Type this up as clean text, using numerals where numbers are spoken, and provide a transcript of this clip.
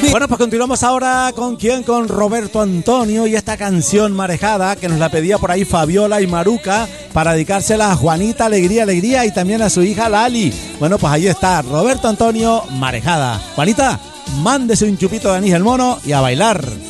Bueno, pues continuamos ahora con quién, con Roberto Antonio y esta canción Marejada que nos la pedía por ahí Fabiola y Maruca para dedicársela a Juanita Alegría Alegría y también a su hija Lali. Bueno, pues ahí está Roberto Antonio, Marejada. Juanita, mándese un chupito de anís el mono y a bailar.